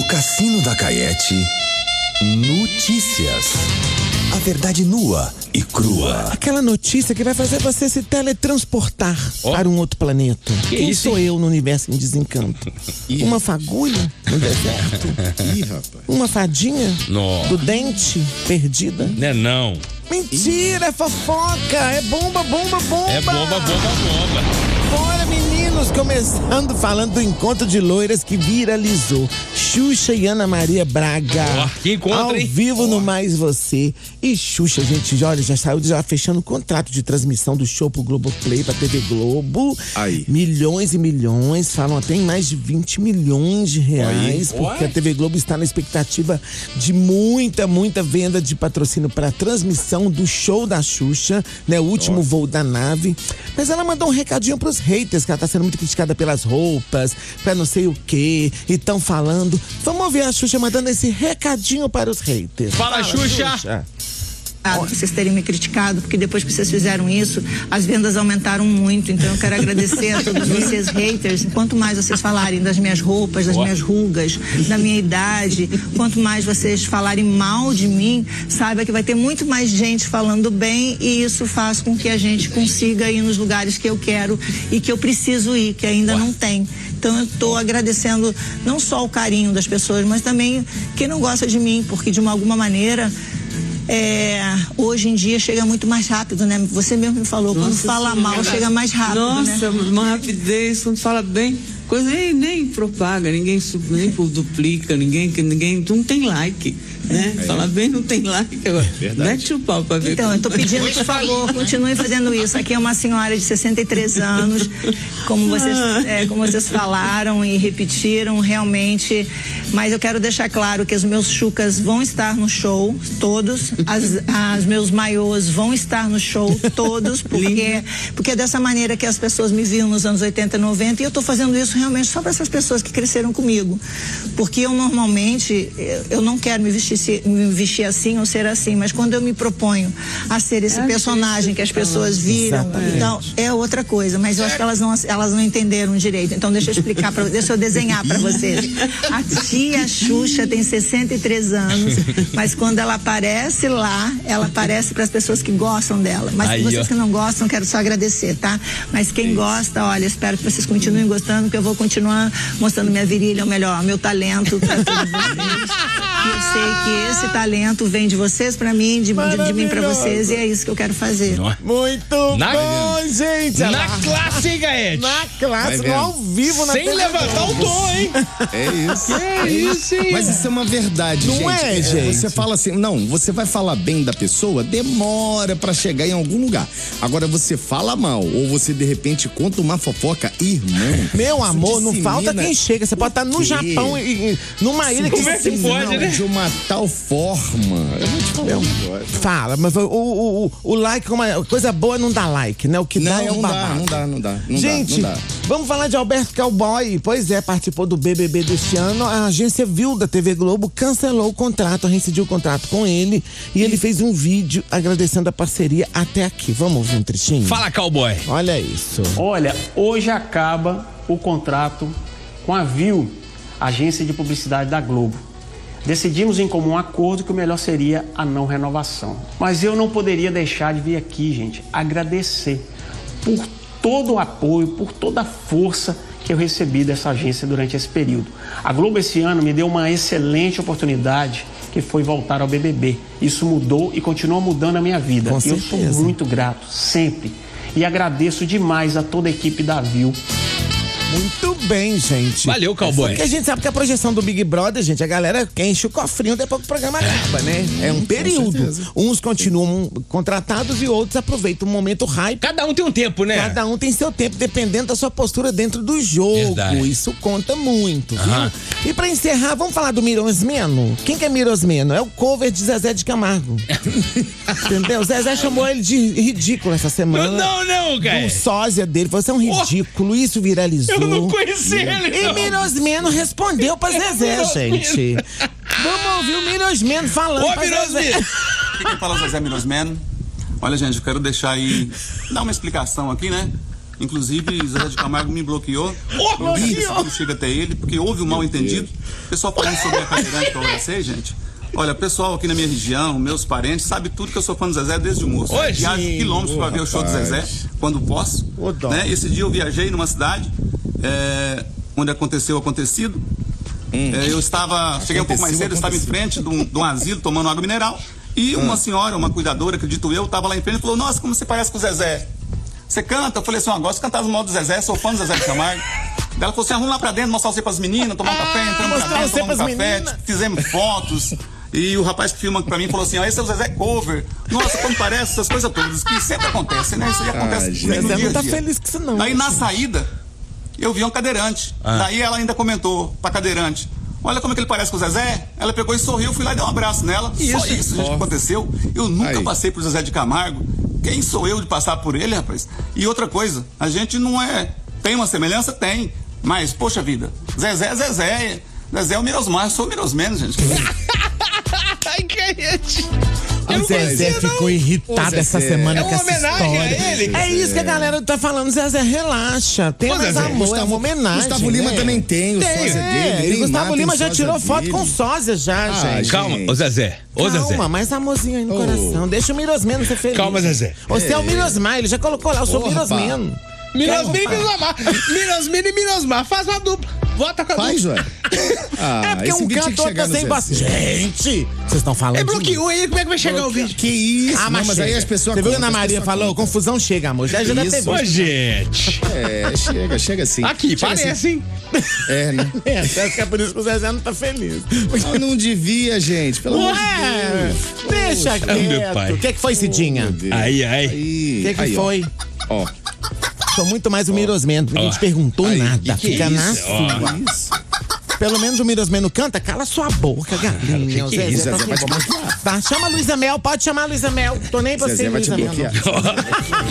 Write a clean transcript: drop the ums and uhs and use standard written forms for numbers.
No Cassino da Caete, notícias. A verdade nua e crua. Aquela notícia que vai fazer você se teletransportar para um outro planeta. Quem sou eu no universo em desencanto? Uma fagulha no deserto? Uma fadinha do dente perdida? Não. Mentira, é fofoca, é bomba. É bomba. Bora, meninos, começando falando do encontro de loiras que viralizou. Xuxa e Ana Maria Braga. Que encontro, ao hein? vivo no Mais Você. E Xuxa, gente, olha, já saiu fechando o contrato de transmissão do show pro Globoplay, pra TV Globo. Aí. Milhões e milhões, falam até em mais de 20 milhões de reais, porque a TV Globo está na expectativa de muita venda de patrocínio para transmissão do show da Xuxa, né? O último voo da nave. Mas ela mandou um recadinho pros haters, que ela tá sendo muito criticada pelas roupas, pra não sei o quê, e tão falando. Vamos ouvir a Xuxa mandando esse recadinho para os haters. Fala, Xuxa! Vocês terem me criticado, porque depois que vocês fizeram isso, as vendas aumentaram muito. Então eu quero agradecer a todos vocês haters. Quanto mais vocês falarem das minhas roupas, das minhas rugas, da minha idade, quanto mais vocês falarem mal de mim, saiba que vai ter muito mais gente falando bem, e isso faz com que a gente consiga ir nos lugares que eu quero e que eu preciso ir, que ainda não tem. Então eu estou agradecendo não só o carinho das pessoas, mas também quem não gosta de mim, porque de alguma maneira hoje em dia chega muito mais rápido, né? Você mesmo me falou, quando fala mal chega mais rápido, né? Uma rapidez, quando fala bem, coisa nem propaga, ninguém duplica, ninguém não tem like, né? Fala bem, não tem like agora. Mete o pau pra ver. Então, eu tô pedindo, por favor, continue fazendo isso. Aqui é uma senhora de 63 anos, como vocês falaram e repetiram, realmente. Mas eu quero deixar claro que os meus chucas vão estar no show, todos. As meus maiôs vão estar no show, todos, porque é dessa maneira que as pessoas me viam nos anos 80 e 90, e eu tô fazendo isso realmente só para essas pessoas que cresceram comigo. Porque eu normalmente, eu não quero me vestir assim ou ser assim, mas quando eu me proponho a ser esse personagem que as pessoas viram, então é outra coisa, mas eu acho que elas não entenderam direito. Então deixa eu desenhar para vocês. A tia Xuxa tem 63 anos, mas quando ela aparece lá, ela aparece para as pessoas que gostam dela. Mas vocês que não gostam, quero só agradecer, tá? Mas quem gosta, olha, espero que vocês continuem gostando, que eu vou continuar mostrando minha virilha, ou melhor, meu talento para todos vocês. E eu sei que esse talento vem de vocês para mim, de mim para vocês, e é isso que eu quero fazer. Muito bom, gente! Na classe, hein, Gaete? Na classe, no ao vivo, na sem TV levantar o tom, hein? É isso. É isso, hein? Mas isso é uma verdade, gente. Não é, gente? Você fala assim, não, você vai falar bem da pessoa, demora pra chegar em algum lugar. Agora você fala mal, ou você de repente conta uma fofoca, irmão. Meu amor, não falta quem chega. Você pode estar no Japão e numa ilha que Como é que pode, né? De uma tal forma. Eu vou te falar um negócio. Fala, mas o like, coisa boa não dá like, né? O que dá é um babado. Não dá. Gente, não dá. Vamos falar de Alberto Cowboy. Pois é, participou do BBB deste ano. A agência Viu da TV Globo cancelou o contrato, reincidiu o contrato com ele, e ele fez um vídeo agradecendo a parceria até aqui. Vamos ouvir um trechinho? Fala, Cowboy. Olha isso. Olha, hoje acaba o contrato com a Viu, agência de publicidade da Globo. Decidimos em comum acordo que o melhor seria a não renovação. Mas eu não poderia deixar de vir aqui, gente, agradecer por todo o apoio, por toda a força que eu recebi dessa agência durante esse período. A Globo esse ano me deu uma excelente oportunidade, que foi voltar ao BBB. Isso mudou e continua mudando a minha vida. Com eu sou muito grato, sempre. E agradeço demais a toda a equipe da Viu. Muito bem, gente. Valeu, Cowboy. Porque a gente sabe que a projeção do Big Brother, gente, a galera enche o cofrinho depois que o programa acaba, né? É um período. Uns continuam contratados e outros aproveitam o momento hype. Cada um tem um tempo, né? Cada um tem seu tempo, dependendo da sua postura dentro do jogo. Verdade. Isso conta muito, viu? E pra encerrar, vamos falar do Mirosmeno? Quem que é Mirosmeno? É o cover de Zezé de Camargo. Entendeu? Zezé chamou ele de ridículo essa semana. Não, cara. O sósia dele, você é um ridículo. Isso viralizou. Eu não conheci ele, E não. Mirosmeno respondeu pra Zezé, gente. Vamos ouvir o Mirosmeno falando pra Zezé. Quem fala Zezé Mirosmeno? Olha, gente, eu quero deixar aí, dar uma explicação aqui, né? Inclusive, Zezé de Camargo me bloqueou. Não chega até ele, porque houve um mal entendido. O pessoal falando sobre a cadeirante que eu abracei, gente. Olha, pessoal aqui na minha região, meus parentes, sabe tudo que eu sou fã do Zezé desde o moço. Viajo quilômetros para ver o show do Zezé, quando posso. Né? Esse dia eu viajei numa cidade onde aconteceu o acontecido. Eu cheguei um pouco mais cedo, eu estava em frente de um asilo tomando água mineral. E uma senhora, uma cuidadora, acredito eu, estava lá em frente e falou: nossa, como você parece com o Zezé. Você canta? Eu falei assim: eu gosto de cantar as modas do Zezé, sou fã do Zezé de Camargo. Ela falou assim: vamos lá pra dentro, mostrar você pras meninas, tomar um café, entramos pra dentro, tomamos um café, fizemos fotos. E o rapaz que filma pra mim falou assim: esse é o Zezé cover. Nossa, como parece, essas coisas todas, que sempre acontecem, né? Isso aí acontece no dia a dia. Não tá feliz com isso não. Aí na saída, eu vi um cadeirante. Daí ela ainda comentou pra cadeirante: olha como é que ele parece com o Zezé. Ela pegou e sorriu, fui lá e dei um abraço nela. Só isso, gente, que aconteceu. Eu nunca passei por Zezé de Camargo. Quem sou eu de passar por ele, rapaz? E outra coisa, a gente não é... Tem uma semelhança? Tem. Mas, poxa vida, Zezé é Zezé. Zezé é o Mirosmar, eu sou o Mirosmenos, gente. Ai, gente. O Zezé ficou irritado essa semana com essa homenagem história. a ele. É isso que a galera tá falando. Zezé, relaxa. Tem mais amor, é uma homenagem. Gustavo Lima também tem o sósia dele. E Gustavo Lima já tirou foto com sósia já, gente. Calma, ô Zezé. Calma, mais amorzinho aí no coração. Deixa o Mirosmeno ser feliz. Calma, Zezé. Você é o Mirosmar, ele já colocou lá, eu sou o Mirosmeno. Mirosmino e Mirosmar. Mirosmino e Mirosmar. Faz uma dupla. Vota com a Faz, dupla. ué. É porque um canto, outro tá sem bastante. Gente, vocês estão falando. É bloqueou aí, como é que vai chegar o vídeo? Que isso? Ah, mas aí as pessoas. Você viu que a Ana Maria falou? Confusão chega, amor. Já deve ter visto. Ô, gente. Chega sim. Aqui, chega parece, assim. hein? É, né? Acho que é por isso que o Zezé não tá feliz. Não devia, gente. Pelo amor de Deus. Deixa meu pai. quieto. O que foi, Cidinha? Aí. O que foi? Ó. Sou muito mais o Mirosmeno. Ninguém te perguntou nada. Fica na sua. Pelo menos o Mirosmeno canta, cala sua boca, galinha. Que isso, Zezé vai te Tá, chama a Luísa Mel, pode chamar a Luísa Mel. Tô nem pra você, Zezé vai te Luísa Mel. bloquear.